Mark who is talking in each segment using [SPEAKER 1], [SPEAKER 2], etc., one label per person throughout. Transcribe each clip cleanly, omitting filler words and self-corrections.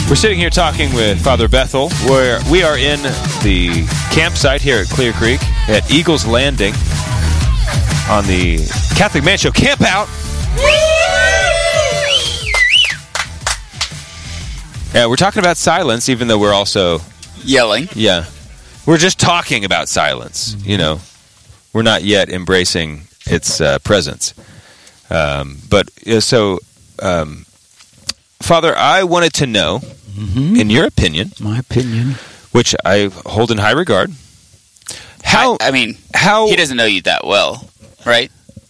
[SPEAKER 1] We're sitting here talking with Father Bethel, where we are in the campsite here at Clear Creek at Eagles Landing on the Catholic Man Show Camp Out. Yeah, we're talking about silence, even though we're also
[SPEAKER 2] yelling.
[SPEAKER 1] Yeah. We're just talking about silence, you know. We're not yet embracing its presence. Father, I wanted to know, in your opinion,
[SPEAKER 3] my opinion, which
[SPEAKER 1] I hold in high regard, how
[SPEAKER 2] he doesn't know you that well, right?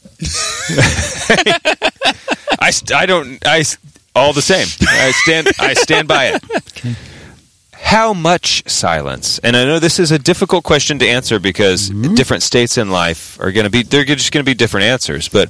[SPEAKER 1] All the same. I stand by it. Okay. How much silence? And I know this is a difficult question to answer because different states in life are going to be, they're just going to be different answers. But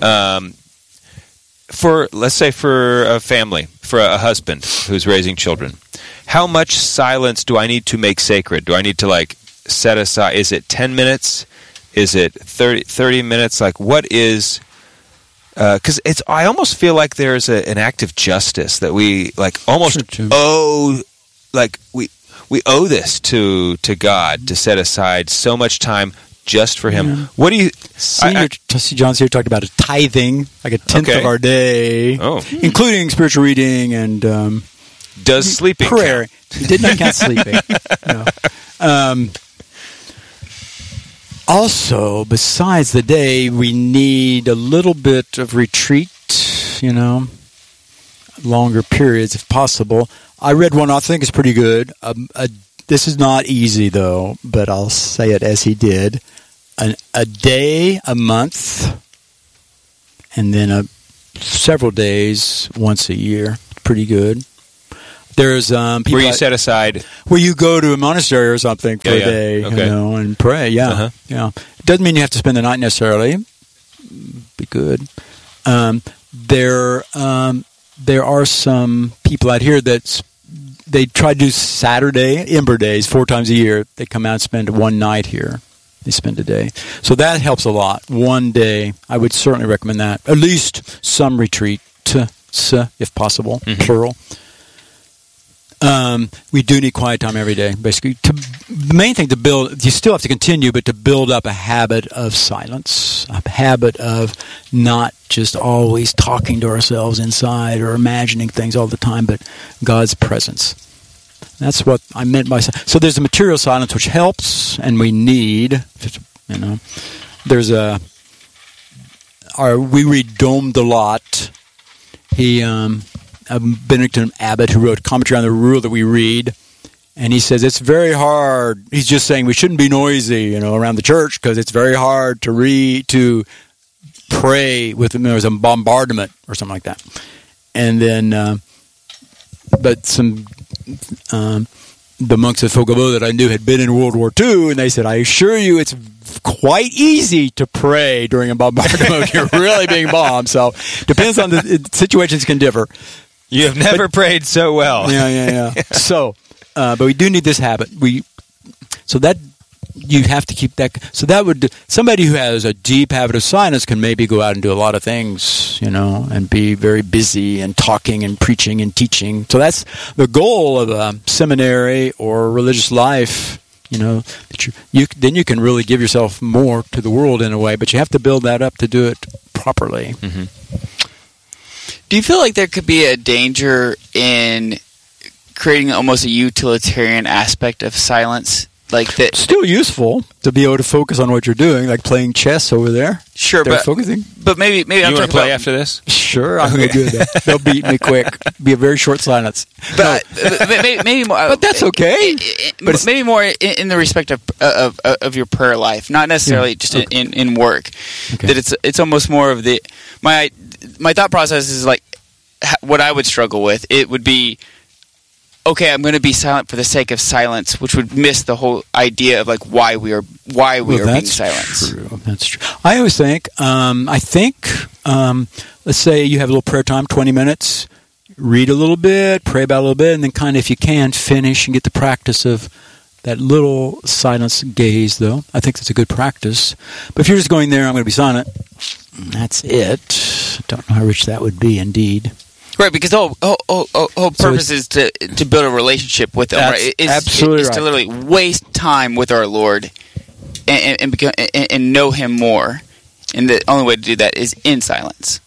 [SPEAKER 1] let's say for a family, for a husband who's raising children, how much silence do I need to make sacred? Do I need to set aside? Is it 10 minutes? Is it 30 minutes? What is... Because I almost feel like there's an act of justice that we almost owe. We owe this to God to set aside so much time just for Him. Yeah. What do you?
[SPEAKER 3] Trustee John's here talked about a tithing, like a tenth of our day, including spiritual reading and
[SPEAKER 1] does sleeping
[SPEAKER 3] prayer. He did not count sleeping. No. Also, besides the day, we need a little bit of retreat, longer periods if possible. I read one I think is pretty good. This is not easy, though, but I'll say it as he did. A day, a month, and then several days once a year. Pretty good. There's people
[SPEAKER 1] where you set aside,
[SPEAKER 3] where you go to a monastery or something for a day, and pray. Yeah, yeah. It doesn't mean you have to spend the night necessarily. Be good. There are some people out here that they try to do Saturday Ember Days 4 times a year. They come out and spend one night here. They spend a day, so that helps a lot. One day, I would certainly recommend that. At least some retreat, if possible, plural. We do need quiet time every day, basically. The main thing to build, you still have to continue, but to build up a habit of silence, a habit of not just always talking to ourselves inside or imagining things all the time, but God's presence. That's what I meant by silence. So there's a material silence which helps, and we need, there's we read Dom de Lot. He... a Benedictine abbot who wrote a commentary on the rule that we read, and he says it's very hard. He's just saying we shouldn't be noisy, around the church because it's very hard to pray with there's a bombardment or something like that. And then, but the monks at Foucault that I knew had been in World War II, and they said, I assure you it's quite easy to pray during a bombardment. You're really being bombed. So depends on the situations can differ.
[SPEAKER 1] You have never prayed so well.
[SPEAKER 3] Yeah. So, but we do need this habit. So that you have to keep that. So that would somebody who has a deep habit of silence can maybe go out and do a lot of things, and be very busy and talking and preaching and teaching. So that's the goal of a seminary or religious life. That then you can really give yourself more to the world in a way, but you have to build that up to do it properly.
[SPEAKER 1] Mm-hmm.
[SPEAKER 2] Do you feel like there could be a danger in creating almost a utilitarian aspect of silence? Like that,
[SPEAKER 3] still useful to be able to focus on what you're doing, like playing chess over there.
[SPEAKER 2] Sure,
[SPEAKER 3] but focusing.
[SPEAKER 2] But maybe
[SPEAKER 1] you want to play after this?
[SPEAKER 3] Sure, I'm going to do that. They'll beat me quick. Be a very short silence.
[SPEAKER 2] But maybe more.
[SPEAKER 3] But that's okay.
[SPEAKER 2] But maybe more in the respect of your prayer life, not necessarily just in work. Okay. That it's almost more of my thought process is like what I would struggle with. It would be, okay, I'm going to be silent for the sake of silence, which would miss the whole idea of why we are being silent.
[SPEAKER 3] That's true. I always think, let's say you have a little prayer time, 20 minutes, read a little bit, pray about a little bit, and then kind of, if you can, finish and get the practice of that little silence gaze, though. I think that's a good practice. But if you're just going there, I'm going to be silent, that's it. Don't know how rich that would be, indeed.
[SPEAKER 2] Right, because the whole purpose is to build a relationship with them. Right?
[SPEAKER 3] Absolutely
[SPEAKER 2] it's to literally waste time with our Lord and know Him more. And the only way to do that is in silence.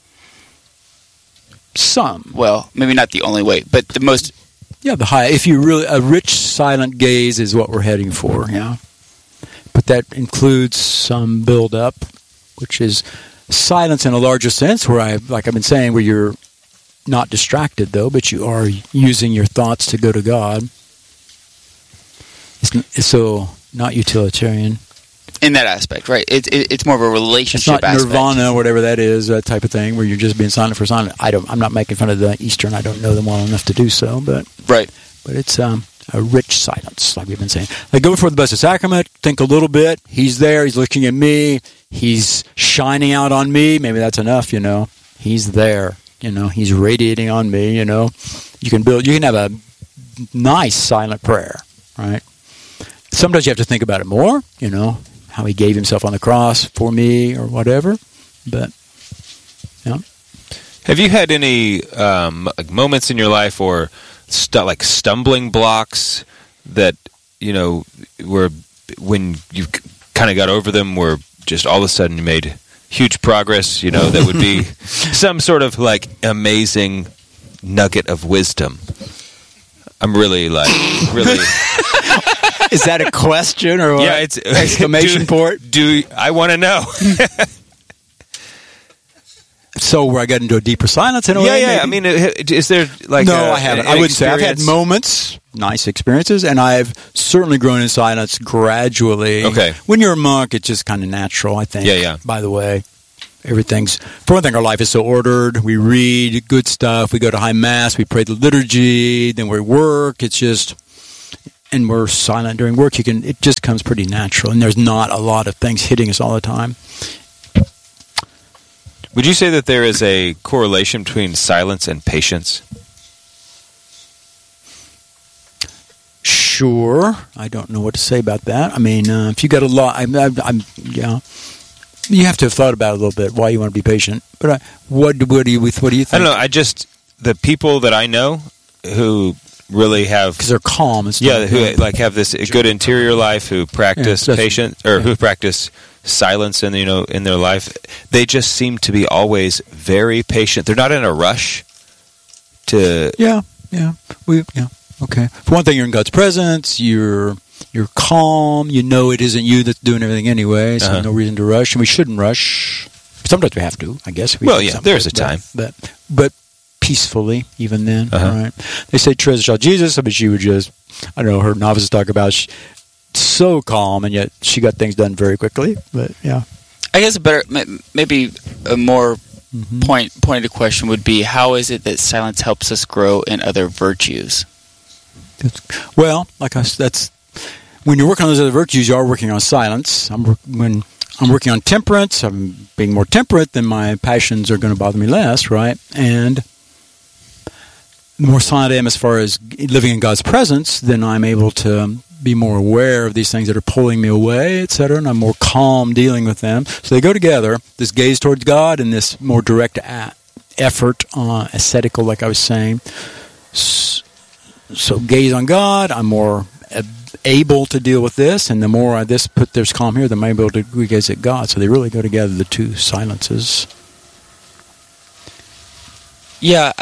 [SPEAKER 2] Well, maybe not the only way, but the most.
[SPEAKER 3] Yeah, if you really a rich silent gaze is what we're heading for. Yeah, but that includes some build up, which is silence in a larger sense, where I've been saying, where you're not distracted though, but you are using your thoughts to go to God. It's so not utilitarian
[SPEAKER 2] in that aspect, right? It's more of a relationship.
[SPEAKER 3] It's not nirvana, whatever that is, that type of thing, where you're just being silent for silent. I'm not making fun of the Eastern. I don't know them well enough to do so, but
[SPEAKER 2] right.
[SPEAKER 3] But it's a rich silence, like we've been saying. Like go before the Blessed Sacrament, think a little bit. He's there. He's looking at me. He's shining out on me. Maybe that's enough. He's there. He's radiating on me. You can have a nice silent prayer, right? Sometimes you have to think about it more. How He gave Himself on the cross for me or whatever. But, yeah.
[SPEAKER 1] Have you had any moments in your life or stumbling blocks that, where when you kind of got over them, where just all of a sudden you made huge progress, that would be some sort of amazing nugget of wisdom? I'm really.
[SPEAKER 3] Is that a question or what?
[SPEAKER 1] Yeah, it's
[SPEAKER 3] exclamation point.
[SPEAKER 1] I want to know?
[SPEAKER 3] So where I got into a deeper silence in a way?
[SPEAKER 1] Yeah. Maybe? I mean, is there
[SPEAKER 3] No, I haven't. I would say I've had moments, nice experiences, and I've certainly grown in silence gradually.
[SPEAKER 1] Okay.
[SPEAKER 3] When you're a monk, it's just kind of natural, I think.
[SPEAKER 1] Yeah.
[SPEAKER 3] By the way, for one thing, our life is so ordered. We read good stuff. We go to high mass. We pray the liturgy. Then we work. It's just, and we're silent during work. It just comes pretty natural, and there's not a lot of things hitting us all the time.
[SPEAKER 1] Would you say that there is a correlation between silence and patience?
[SPEAKER 3] Sure. I don't know what to say about that. I mean, if you got a lot, yeah. You have to have thought about it a little bit why you want to be patient. But what do you think?
[SPEAKER 1] I don't know. The people that I know who really have,
[SPEAKER 3] because they're calm and stuff.
[SPEAKER 1] Yeah, who have this good interior life, who practice patience who practice silence in their life, they just seem to be always very patient. They're not in a rush to.
[SPEAKER 3] Yeah. Okay. For one thing, you're in God's presence. You're calm. It isn't you that's doing everything anyway, so no reason to rush. And we shouldn't rush. Sometimes we have to, I guess.
[SPEAKER 1] There's a time.
[SPEAKER 3] But peacefully, even then. All right. They say Teresa saw Jesus, but she would just, I don't know, her novices talk about so calm, and yet she got things done very quickly. But, yeah.
[SPEAKER 2] I guess maybe a more pointed question would be, how is it that silence helps us grow in other virtues?
[SPEAKER 3] Well, that's when you're working on those other virtues, you are working on silence. When I'm working on temperance, I'm being more temperate, then my passions are going to bother me less, right? And the more silent I am as far as living in God's presence, then I'm able to be more aware of these things that are pulling me away, etc., and I'm more calm dealing with them. So they go together, this gaze towards God and this more direct effort, ascetical, like I was saying. So gaze on God, I'm more able to deal with this, and the more there's calm here, the more I'm able to gaze at God. So they really go together, the two silences.
[SPEAKER 2] Yeah,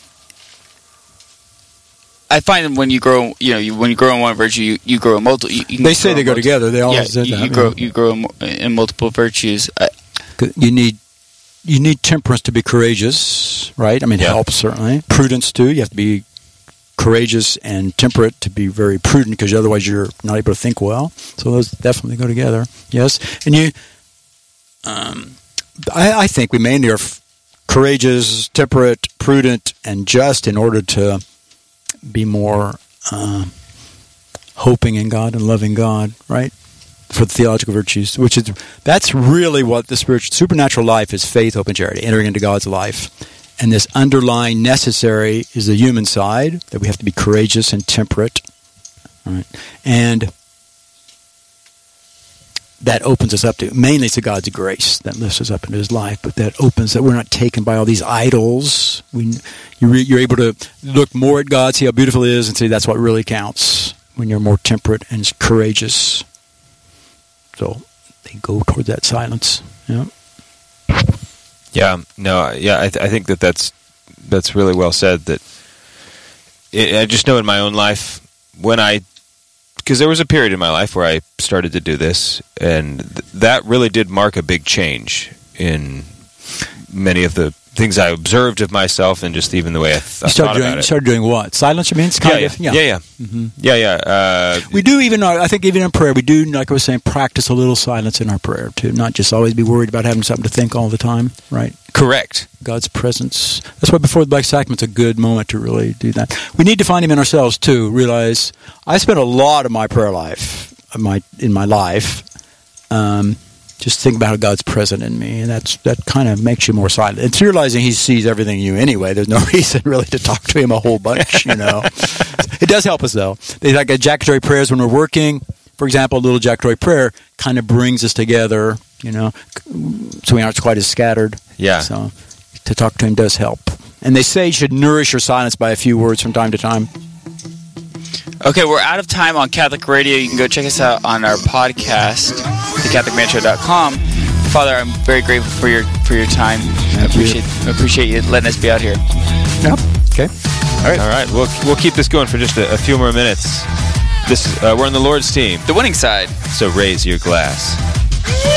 [SPEAKER 2] I find that when you grow, when you grow in one virtue, you grow in multiple.
[SPEAKER 3] They say they go together. They always said that.
[SPEAKER 2] You grow in multiple virtues.
[SPEAKER 3] You need temperance to be courageous, right? I mean, it helps certainly. Prudence too. You have to be courageous and temperate to be very prudent, because otherwise you're not able to think well. So those definitely go together. Yes, and I think we mainly are courageous, temperate, prudent, and just in order to be more hoping in God and loving God, right? For the theological virtues, that's really what the supernatural life is: faith, hope, and charity, entering into God's life. And this underlying necessary is the human side, that we have to be courageous and temperate. All right. And that opens us up to, mainly it's God's grace that lifts us up into His life, but that opens that we're not taken by all these idols. You're able to look more at God, see how beautiful it is, and say that's what really counts when you're more temperate and courageous. So they go toward that silence. Yeah.
[SPEAKER 1] Yeah. No. Yeah. I think that's really well said. That I just know in my own life because there was a period in my life where I started to do this, and that really did mark a big change in many of the things I observed of myself, and just even the way I thought about it. You
[SPEAKER 3] started doing what? Silence, you mean?
[SPEAKER 1] Yeah.
[SPEAKER 3] Mm-hmm.
[SPEAKER 1] Yeah.
[SPEAKER 3] We do I think even in prayer, we do, like I was saying, practice a little silence in our prayer too. Not just always be worried about having something to think all the time, right?
[SPEAKER 1] Correct.
[SPEAKER 3] God's presence. That's why before the Black Sacrament's a good moment to really do that. We need to find Him in ourselves too. Realize I spent a lot of my prayer life, in my life, just think about how God's present in me, and that kind of makes you more silent. It's realizing He sees everything in you anyway. There's no reason really to talk to Him a whole bunch, It does help us, though. Like ejaculatory prayers when we're working. For example, a little ejaculatory prayer kind of brings us together, so we aren't quite as scattered.
[SPEAKER 1] Yeah.
[SPEAKER 3] So to talk to Him does help. And they say you should nourish your silence by a few words from time to time.
[SPEAKER 2] Okay, we're out of time on Catholic Radio. You can go check us out on our podcast, thecatholicmanshow.com. Father, I'm very grateful for your time. I appreciate you letting us be out here.
[SPEAKER 3] Yep. Okay.
[SPEAKER 1] All right. We'll keep this going for just a few more minutes. We're on the Lord's team,
[SPEAKER 2] the winning side.
[SPEAKER 1] So raise your glass.